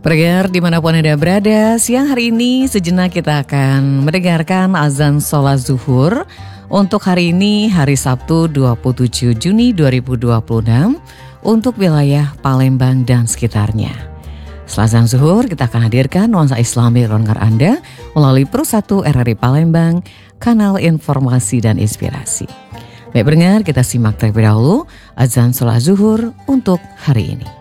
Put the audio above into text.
Pendengar dimanapun Anda berada, siang hari ini sejenak kita akan mendengarkan azan sholat zuhur untuk hari ini, hari Sabtu 27 Juni 2026 untuk wilayah Palembang dan sekitarnya. Setelah azan zuhur, kita akan hadirkan nuansa Islami lengar Anda melalui Pro 1 RRI Palembang, kanal informasi dan inspirasi. Baik pendengar, kita simak terlebih dahulu azan sholat zuhur untuk hari ini.